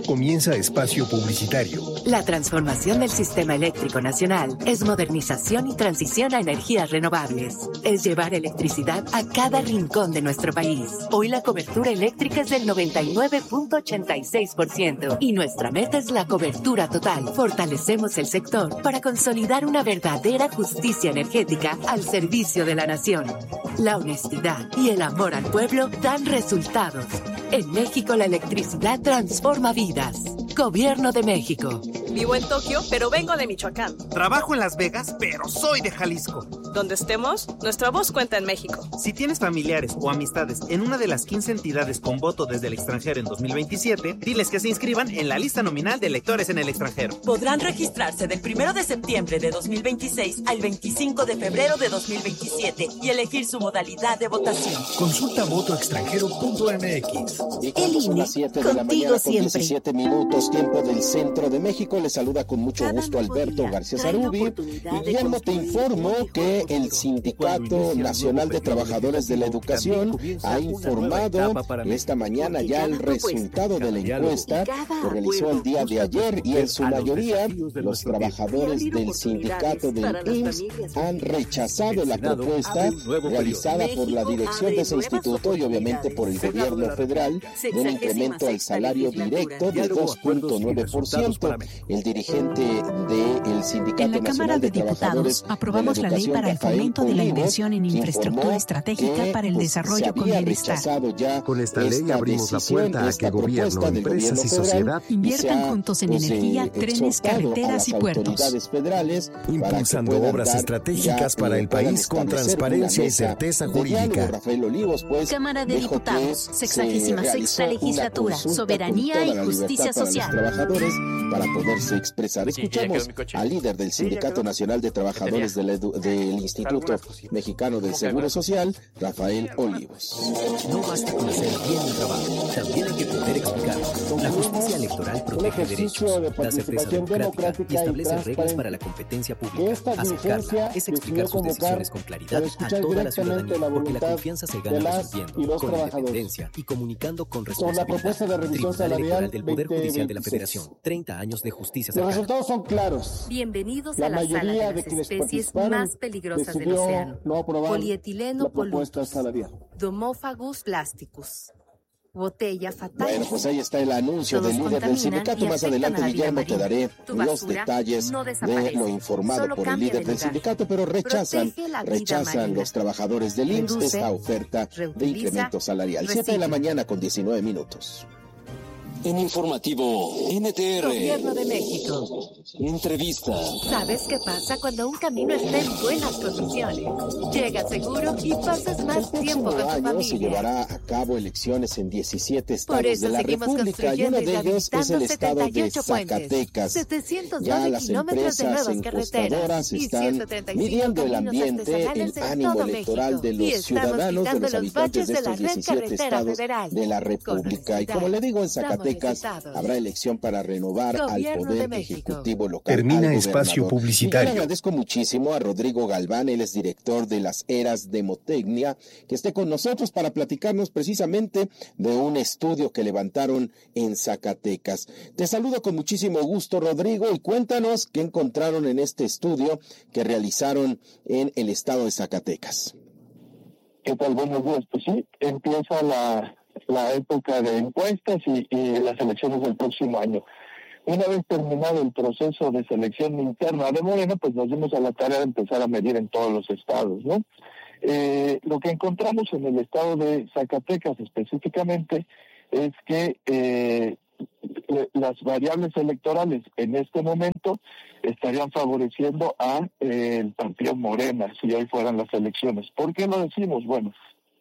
comienza Espacio Publicitario. La transformación del sistema eléctrico nacional es modernización y transición a energías renovables. Es llevar electricidad a cada rincón de nuestro país. Hoy la cobertura eléctrica es del 99.86% y nuestra meta es la cobertura total. Fortalecemos el sector para consolidar una verdadera justicia energética al servicio de la nación. La honestidad y el amor al pueblo dan resultados. En México la electricidad transforma vidas. Gobierno de México. Vivo en Tokio, pero vengo de Michoacán. Trabajo en Las Vegas, pero soy de Jalisco. Donde estemos, nuestra voz cuenta en México. Si tienes familiares o amistades en una de las 15 entidades con voto desde el extranjero en 2027, diles que se inscriban en la lista nominal de electores en el extranjero. Podrán registrarse del 1 de septiembre de 2026 al 25 de febrero de 2027 y elegir su modalidad de votación. Consulta votoextranjero.mx. El INE, contigo siempre. 17 minutos, tiempo del centro de México. Le saluda con mucho gusto Alberto García Zarubi. Y Guillermo, te informo que el Sindicato Nacional de Trabajadores de la Educación ha informado esta mañana ya el resultado de la encuesta que realizó el día de ayer, y en su mayoría los trabajadores del sindicato del IMSS han rechazado la propuesta realizada por la dirección de ese instituto y obviamente por el gobierno federal de un incremento al salario directo de 2.9%. El dirigente del Sindicato Nacional de Trabajadores aprobamos la ley para el fomento de la inversión en infraestructura estratégica para el desarrollo con bienestar. Con esta ley abrimos la puerta a que gobierno, empresas y sociedad inviertan juntos en energía, trenes, carreteras y puertos, impulsando obras estratégicas para el país con transparencia y certeza jurídica. Cámara de Diputados, 66ª legislatura, soberanía y justicia social. Para poderse expresar. Escuchamos al líder del Sindicato Nacional de Trabajadores del Instituto Mexicano del Seguro Social, Rafael Olivos. No basta con hacer bien el trabajo, también hay que poder explicarlo. La justicia electoral protege derechos, da certeza democrática y establece reglas para la competencia pública. Aceptarla es explicar sus decisiones con claridad a toda la ciudadanía, porque la confianza se gana resolviendo, con independencia y comunicando con responsabilidad. Tribunal Electoral del Poder Judicial de la Federación. 30 años de justicia cercana. Los resultados son claros. Bienvenidos a la sala de las especies más peligrosas del océano. Polietileno polutus, Domophagus plasticus. Botella fatal. Bueno, pues ahí está el anuncio del líder del sindicato. Más adelante, Guillermo, te daré los detalles de lo informado por el líder del sindicato, pero rechazan los trabajadores del IMSS esta oferta de incremento salarial. 7 de la mañana con 19 minutos. En Informativo NTR. Gobierno de México. Entrevista. ¿Sabes qué pasa cuando un camino está en buenas condiciones? Llegas seguro y pasas más tiempo con tu familia. Se llevará a cabo elecciones en 17 estados de la República y uno de ellos es el estado de Zacatecas. 712 ya las kilómetros de empresas nuevas carreteras están midiendo el ambiente, el ánimo electoral de los ciudadanos, de los habitantes de estos 17 estados de la República. Y como le digo, en Zacatecas habrá elección para renovar al Poder Ejecutivo local. Termina Espacio Publicitario. Y le agradezco muchísimo a Rodrigo Galván, él es director de las Eras Demotecnia, que esté con nosotros para platicarnos precisamente de un estudio que levantaron en Zacatecas. Te saludo con muchísimo gusto, Rodrigo, y cuéntanos qué encontraron en este estudio que realizaron en el estado de Zacatecas. ¿Qué tal? Buenos días. Pues sí, empieza la época de encuestas y las elecciones del próximo año. Una vez terminado el proceso de selección interna de Morena, pues nos dimos a la tarea de empezar a medir en todos los estados, ¿no? Lo que encontramos en el estado de Zacatecas específicamente es que las variables electorales en este momento estarían favoreciendo a el partido Morena si hoy fueran las elecciones. ¿Por qué lo decimos? Bueno,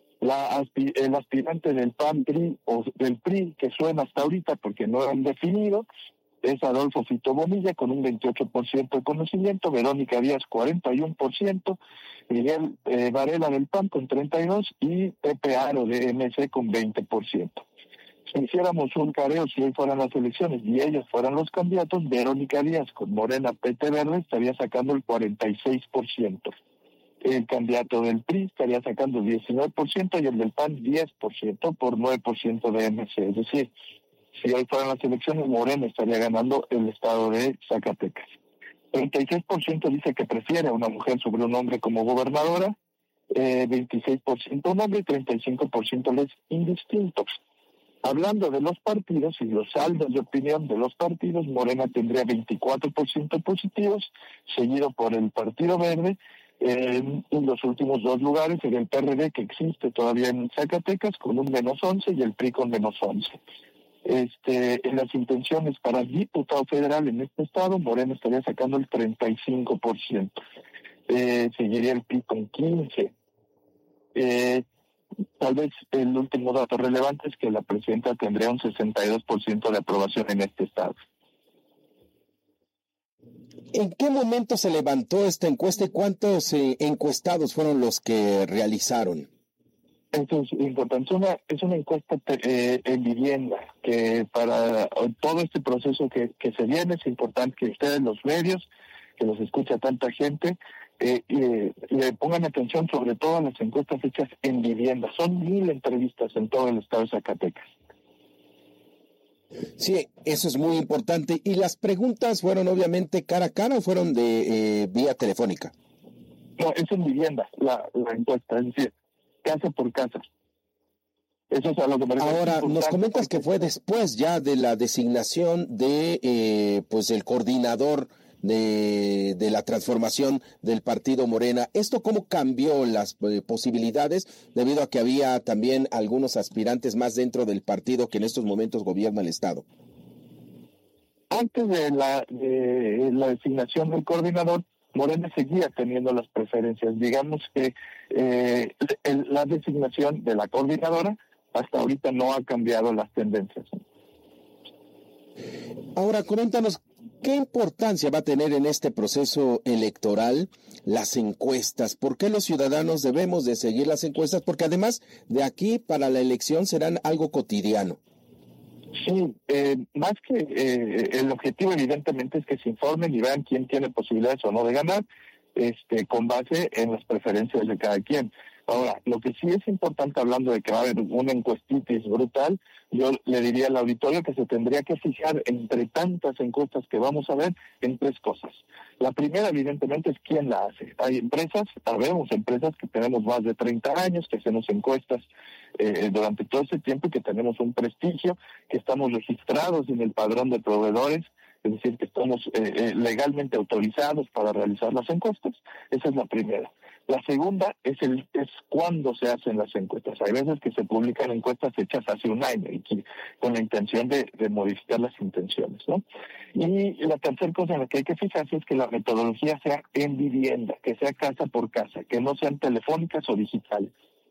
el aspirante del PAN-PRI o del PRI que suena hasta ahorita porque no han definido es Adolfo Fito Bonilla con un 28% de conocimiento, Verónica Díaz 41%, Miguel Varela del PAN con 32% y Pepe Aro de MC con 20%. Si hiciéramos un careo, si hoy fueran las elecciones y ellos fueran los candidatos, Verónica Díaz con Morena PT Verde estaría sacando el 46%. El candidato del PRI estaría sacando 19% y el del PAN 10% por 9% de MC. Es decir, si hoy fueran las elecciones, Morena estaría ganando el estado de Zacatecas. 36% dice que prefiere a una mujer sobre un hombre como gobernadora, 26% un hombre y 35% les indistintos. Hablando de los partidos y los saldos de opinión de los partidos, Morena tendría 24% positivos, seguido por el Partido Verde. En los últimos dos lugares sería el PRD, que existe todavía en Zacatecas, con un -11, y el PRI con -11. En las intenciones para diputado federal en este estado, Morena estaría sacando el 35%. Seguiría el PRI con 15%. Tal vez el último dato relevante es que la presidenta tendría un 62% de aprobación en este estado. ¿En qué momento se levantó esta encuesta y cuántos encuestados fueron los que realizaron? Esto es importante. Es una encuesta en vivienda, que para todo este proceso que se viene es importante que ustedes, los medios, que los escucha tanta gente, le pongan atención sobre todo a las encuestas hechas en vivienda. Son 1,000 entrevistas en todo el estado de Zacatecas. Sí, eso es muy importante. ¿Y las preguntas fueron obviamente cara a cara o fueron de vía telefónica? No, es en vivienda la encuesta, es decir, casa por casa. Eso es a lo que me refiero. Ahora, nos comentas que fue después ya de la designación de pues el coordinador de la transformación del partido Morena. ¿Esto cómo cambió las posibilidades debido a que había también algunos aspirantes más dentro del partido que en estos momentos gobierna el estado? Antes de la designación del coordinador, Morena seguía teniendo las preferencias. Digamos que la designación de la coordinadora hasta ahorita no ha cambiado las tendencias. Ahora, coméntanos, ¿qué importancia va a tener en este proceso electoral las encuestas? ¿Por qué los ciudadanos debemos de seguir las encuestas? Porque además de aquí para la elección serán algo cotidiano. Sí, más que el objetivo evidentemente es que se informen y vean quién tiene posibilidades o no de ganar, con base en las preferencias de cada quien. Ahora, lo que sí es importante, hablando de que va a haber una encuestitis brutal, yo le diría al auditorio que se tendría que fijar entre tantas encuestas que vamos a ver en tres cosas. La primera, evidentemente, es quién la hace. Hay empresas, sabemos empresas que tenemos más de 30 años, que hacemos encuestas durante todo ese tiempo y que tenemos un prestigio, que estamos registrados en el padrón de proveedores, es decir, que estamos legalmente autorizados para realizar las encuestas. Esa es la primera. La segunda es cuándo se hacen las encuestas. Hay veces que se publican encuestas hechas hace un año y con la intención de modificar las intenciones, ¿no? Y la tercera cosa en la que hay que fijarse es que la metodología sea en vivienda, que sea casa por casa, que no sean telefónicas o digitales.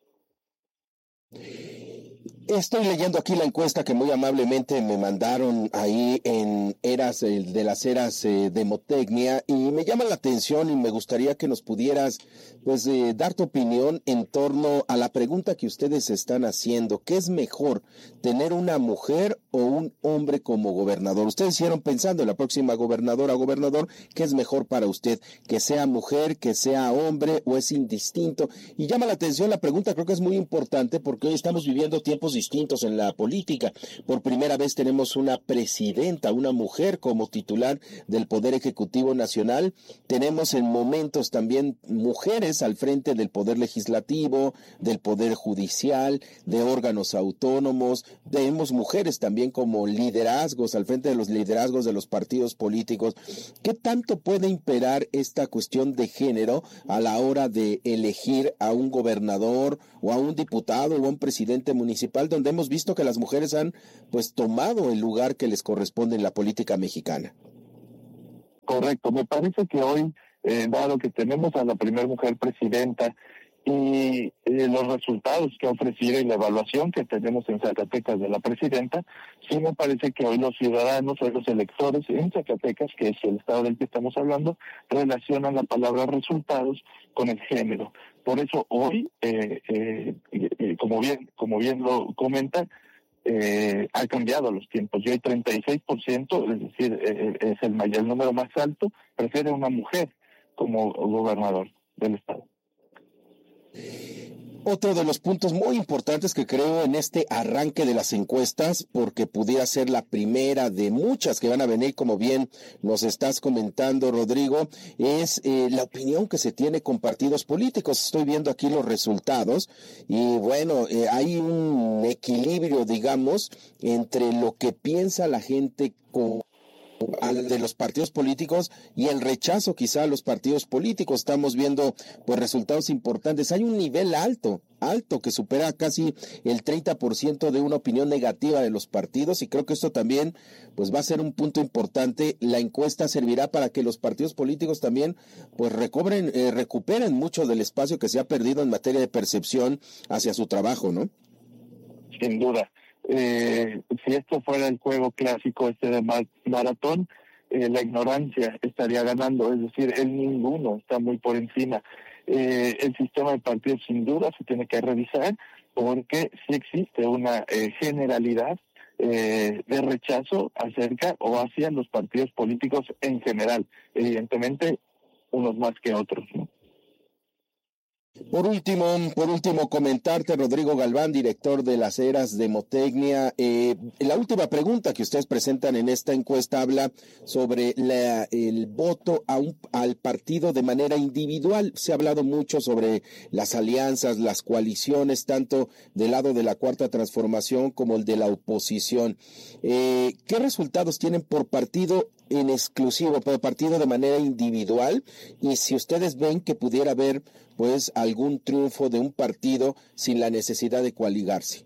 Estoy leyendo aquí la encuesta que muy amablemente me mandaron ahí en de las eras de Motecnia, y me llama la atención y me gustaría que nos pudieras pues dar tu opinión en torno a la pregunta que ustedes están haciendo. ¿Qué es mejor, tener una mujer o un hombre como gobernador? Ustedes hicieron pensando en la próxima gobernadora o gobernador, ¿qué es mejor para usted? ¿Que sea mujer, que sea hombre o es indistinto? Y llama la atención la pregunta, creo que es muy importante porque hoy estamos viviendo tiempos distintos en la política. Por primera vez tenemos una presidenta, una mujer como titular del Poder Ejecutivo Nacional. Tenemos en momentos también mujeres al frente del Poder Legislativo, del Poder Judicial, de órganos autónomos. Tenemos mujeres también como liderazgos, al frente de los liderazgos de los partidos políticos. ¿Qué tanto puede imperar esta cuestión de género a la hora de elegir a un gobernador o a un diputado o a un presidente municipal, donde hemos visto que las mujeres han pues tomado el lugar que les corresponde en la política mexicana? Correcto, me parece que hoy, dado que tenemos a la primera mujer presidenta y los resultados que ha ofrecido y la evaluación que tenemos en Zacatecas de la presidenta, sí me parece que hoy los ciudadanos, hoy los electores en Zacatecas, que es el estado del que estamos hablando, relacionan la palabra resultados con el género. Por eso hoy, como bien lo comenta, ha cambiado los tiempos. Y hoy 36%, es decir, es el número más alto, prefiere una mujer como gobernador del estado. Otro de los puntos muy importantes que creo en este arranque de las encuestas, porque pudiera ser la primera de muchas que van a venir, como bien nos estás comentando, Rodrigo, es la opinión que se tiene con partidos políticos. Estoy viendo aquí los resultados y bueno, hay un equilibrio, digamos, entre lo que piensa la gente de los partidos políticos y el rechazo quizá a los partidos políticos. Estamos viendo pues resultados importantes. Hay un nivel alto que supera casi el 30% de una opinión negativa de los partidos, y creo que esto también pues va a ser un punto importante. La encuesta servirá para que los partidos políticos también pues recuperen mucho del espacio que se ha perdido en materia de percepción hacia su trabajo, ¿no? Sin duda. Si esto fuera el juego clásico de maratón, la ignorancia estaría ganando, es decir, el ninguno está muy por encima. El sistema de partidos sin duda se tiene que revisar, porque sí existe una generalidad de rechazo acerca o hacia los partidos políticos en general, evidentemente unos más que otros, ¿no? Por último, comentarte, Rodrigo Galván, director de las Eras Demotecnia. La última pregunta que ustedes presentan en esta encuesta habla sobre el voto al partido de manera individual. Se ha hablado mucho sobre las alianzas, las coaliciones, tanto del lado de la Cuarta Transformación como el de la oposición. ¿Qué resultados tienen por partido en exclusivo, por partido de manera individual? Y si ustedes ven que pudiera haber pues algún triunfo de un partido sin la necesidad de coaligarse.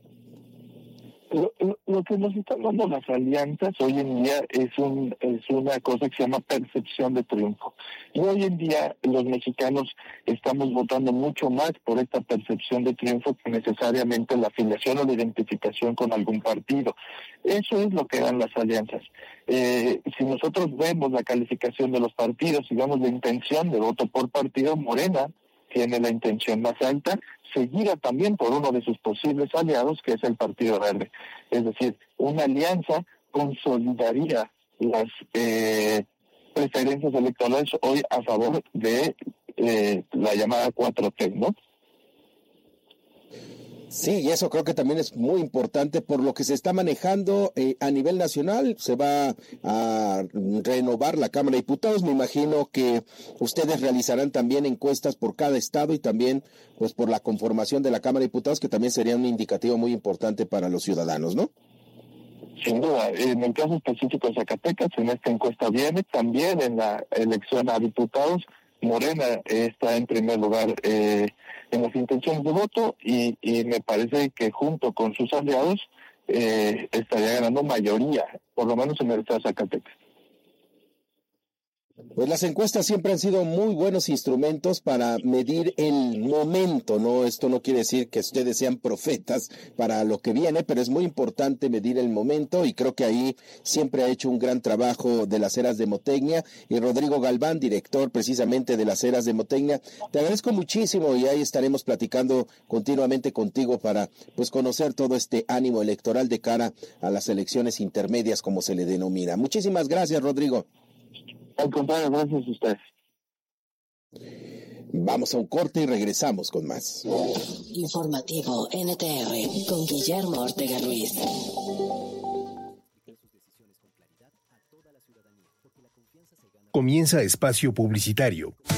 Lo que nos están dando las alianzas hoy en día es una cosa que se llama percepción de triunfo. Y hoy en día los mexicanos estamos votando mucho más por esta percepción de triunfo que necesariamente la afiliación o la identificación con algún partido. Eso es lo que dan las alianzas. Si nosotros vemos la calificación de los partidos y vemos la intención de voto por partido, Morena tiene la intención más alta, seguida también por uno de sus posibles aliados, que es el Partido Verde. Es decir, una alianza consolidaría las preferencias electorales hoy a favor de la llamada 4T, ¿no? Sí, y eso creo que también es muy importante por lo que se está manejando a nivel nacional. Se va a renovar la Cámara de Diputados. Me imagino que ustedes realizarán también encuestas por cada estado y también pues por la conformación de la Cámara de Diputados, que también sería un indicativo muy importante para los ciudadanos, ¿no? Sin duda. En el caso específico de Zacatecas, en esta encuesta viene, también en la elección a diputados, Morena está en primer lugar en las intenciones de voto y me parece que junto con sus aliados estaría ganando mayoría, por lo menos en el estado de Zacatecas. Pues las encuestas siempre han sido muy buenos instrumentos para medir el momento, ¿no? Esto no quiere decir que ustedes sean profetas para lo que viene, pero es muy importante medir el momento y creo que ahí siempre ha hecho un gran trabajo de las Eras Demotecnia. Y Rodrigo Galván, director precisamente de las Eras Demotecnia, te agradezco muchísimo y ahí estaremos platicando continuamente contigo para pues conocer todo este ánimo electoral de cara a las elecciones intermedias, como se le denomina. Muchísimas gracias, Rodrigo. Al contrario, gracias a ustedes. Vamos a un corte y regresamos con más. Informativo NTR con Guillermo Ortega Ruiz. Comienza espacio publicitario.